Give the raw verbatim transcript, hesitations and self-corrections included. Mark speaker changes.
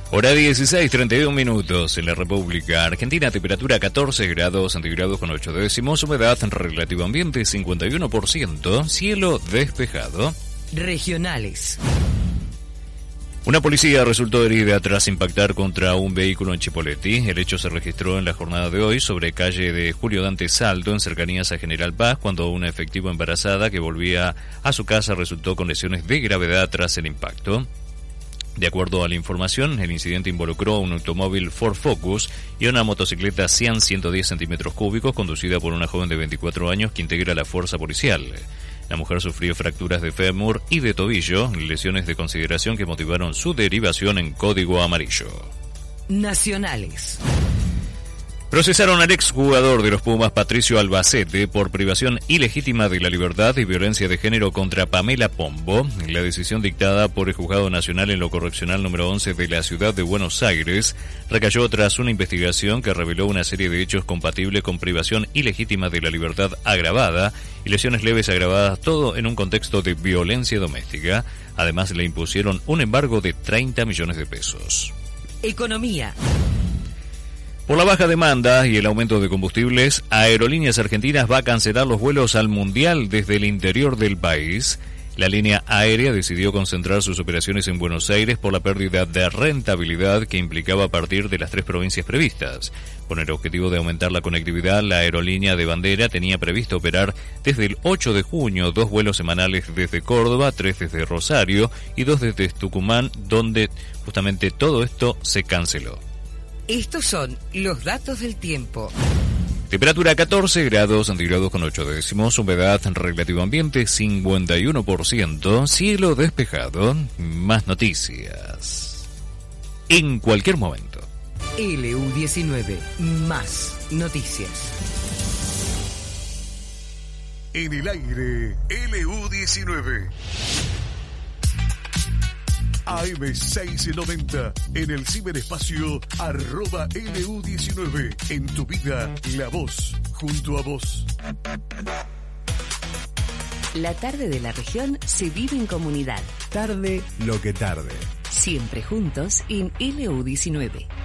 Speaker 1: Hora dieciséis, treinta y uno minutos en la República Argentina, temperatura catorce grados centígrados con ocho décimos, humedad relativo ambiente cincuenta y uno por ciento, cielo despejado.
Speaker 2: Regionales.
Speaker 1: Una policía resultó herida tras impactar contra un vehículo en Chipoleti. El hecho se registró en la jornada de hoy sobre calle de Julio Dante Salto, en cercanías a General Paz, cuando una efectiva embarazada que volvía a su casa resultó con lesiones de gravedad tras el impacto. De acuerdo a la información, el incidente involucró un automóvil Ford Focus y una motocicleta Sian ciento diez centímetros cúbicos conducida por una joven de veinticuatro años que integra la fuerza policial. La mujer sufrió fracturas de fémur y de tobillo, lesiones de consideración que motivaron su derivación en código amarillo.
Speaker 2: Nacionales.
Speaker 1: Procesaron al exjugador de los Pumas, Patricio Albacete, por privación ilegítima de la libertad y violencia de género contra Pamela Pombo. La decisión dictada por el Juzgado Nacional en lo Correccional número once de la ciudad de Buenos Aires recayó tras una investigación que reveló una serie de hechos compatibles con privación ilegítima de la libertad agravada y lesiones leves agravadas, todo en un contexto de violencia doméstica. Además, le impusieron un embargo de treinta millones de pesos.
Speaker 2: Economía.
Speaker 1: Por la baja demanda y el aumento de combustibles, Aerolíneas Argentinas va a cancelar los vuelos al Mundial desde el interior del país. La línea aérea decidió concentrar sus operaciones en Buenos Aires por la pérdida de rentabilidad que implicaba partir de las tres provincias previstas. Con el objetivo de aumentar la conectividad, la aerolínea de bandera tenía previsto operar desde el ocho de junio dos vuelos semanales desde Córdoba, tres desde Rosario y dos desde Tucumán, donde justamente todo esto se canceló.
Speaker 2: Estos son los datos del tiempo.
Speaker 1: Temperatura catorce grados centígrados con ocho décimos, humedad relativo ambiente cincuenta y uno por ciento, cielo despejado. Más noticias en cualquier momento.
Speaker 2: L U diecinueve, más noticias.
Speaker 3: En el aire, L U diecinueve. A M seiscientos noventa, en el ciberespacio, arroba L U diecinueve. En tu vida, la voz, junto a vos.
Speaker 4: La tarde de la región se vive en comunidad.
Speaker 5: Tarde lo que tarde.
Speaker 4: Siempre juntos en L U diecinueve.